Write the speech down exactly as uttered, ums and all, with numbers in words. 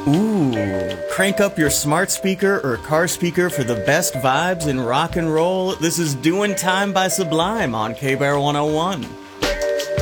Ooh, crank up your smart speaker or car speaker for the best vibes in rock and roll. This is Doing Time by Sublime on K-Bear one oh one.